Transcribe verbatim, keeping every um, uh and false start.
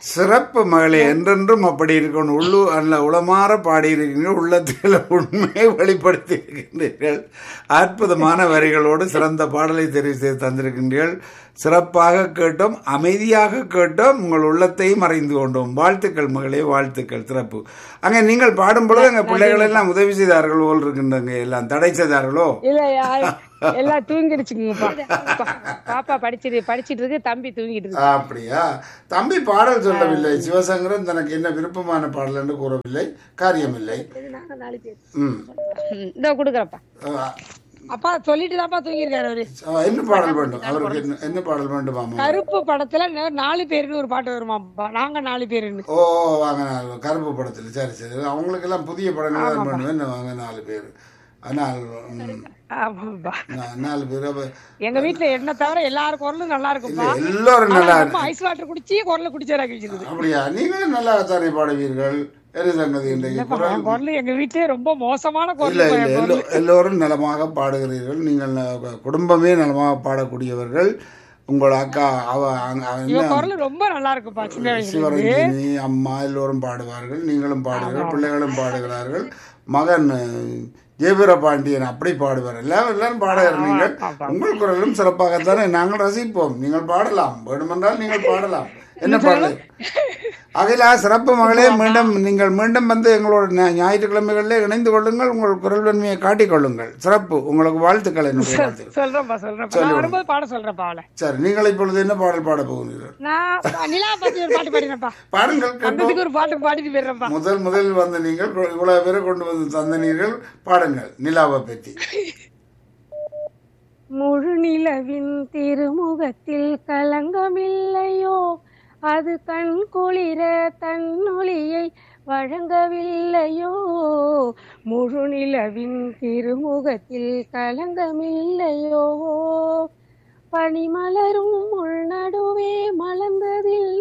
சிறப்பு மகளே, என்றென்றும் அப்படி இருக்கணும். உள்ளு அல்ல உளமாற பாடியிருக்கிறீர்கள், உள்ளத்தில் உண்மையை வெளிப்படுத்தி இருக்கின்றீர்கள். அற்புதமான வரிகளோடு சிறந்த பாடலை தெரிவு செய்து தந்திருக்கின்றீர்கள். சிறப்பாக கேட்டோம், அமைதியாக கேட்டோம், உங்கள் உள்ளத்தையும் அறிந்து கொண்டோம். வாழ்த்துக்கள் மகளே, வாழ்த்துக்கள். சிறப்பு. அங்கே நீங்கள் பாடும் பொழுது அங்கே பிள்ளைகள் எல்லாம் உதவி செய்தார்கள் போல் இருக்கின்றங்க, எல்லாம் தடை செய்தார்களோ? எல்லாம் தூங்கிடுச்சுங்கப்பா. பாப்பா படிச்சிட்டு படிச்சிட்டு இருக்கு, தம்பி தூங்கிட்டு இருக்கு. அப்படியா? தம்பி பாடல் சொல்லவில்லை. சிவசங்கரன் தனக்கு என்ன விருப்பமான பாடல் என்று கூறவில்லை, காரியமில்லை. இதோ கொடுக்குறப்பா. அப்பா சொல்லிட்டு தான்ப்பா தூங்கிருக்காரு அவரு. என்ன பாடல் வேண்டும் அவருக்கு? என்ன என்ன பாடல் வேண்டுமா? கருப்பு படத்துல நாலு பேருன்னு ஒரு பாட்டு வருமாப்பா, நாங்க நாலு பேருன்னு. ஓ வாங்க, கருப்பு படத்துல. சரி சரி, அவங்களுக்கு எல்லாம் புதிய படங்கள் தான் பண்ணுவேன். வாங்க நாலு பேர். நாலு பேர் எங்க வீட்டுல என்ன தவிர எல்லாரும் குரலும் நல்லா இருக்குப்பா. எல்லாரும் நல்லா ஐஸ் வாட்டர் குடிச்சு குரலை குடிச்சாராக்கி வச்சிருது. அப்படியா? நீங்களும் நல்லா தானே பாடுவீர்கள். எங்க வீட்டிலே ரொம்ப மோசமான குரல். எல்லோரும் நலமாக பாடுகிறீர்கள். நீங்கள் குடும்பமே நலமாக பாடக்கூடியவர்கள். உங்களோட அக்கா குரல் ரொம்ப நல்லா இருக்குப்பா. சிவரஞ்சனி அம்மா எல்லோரும் பாடுவார்கள், நீங்களும் பாடுகிறீர்கள், பிள்ளைகளும் பாடுகிறார்கள். மகன் ஜெயபுர பாண்டியன் அப்படி பாடுவார். எல்லாம் எல்லாரும் பாடுகிறார். நீங்கள் உங்கள் குரலும் சிறப்பாகத்தானே நாங்கள் ரசிப்போம். நீங்கள் பாடலாம், வேண்டுமென்றால் நீங்கள் பாடலாம். என்ன பாடல்? அகிலா சிறப்பு மகளே, மீண்டும் நீங்கள் மீண்டும் வந்து எங்களோட ஞாயிற்றுக்கிழமைகளில் இணைந்து கொள்ளுங்கள். உங்கள் குரல் வன்மையை காட்டிக் கொள்ளுங்கள். சிறப்பு. உங்களுக்கு வாழ்த்துக்கள். சரி, நீங்கள் இப்பொழுது என்ன பாடல் பாட போகிறீர்கள்? பாடுங்கள். முதல் முதலில் வந்து நீங்கள் இவ்வளவு பேரை கொண்டு வந்து தந்தனீர்கள், பாடுங்கள் நிலாவை பற்றி. முழு நிலவின் திருமுகத்தில் கலங்கமில்லையோ, அது கண் குளிர தன்னொளியை வழங்கவில்லையோ. முழு நிலவின் திருமுகத்தில் கலங்கமில்லையோ, பனிமலரும் உள்நடுவே மலர்ந்ததில்லை.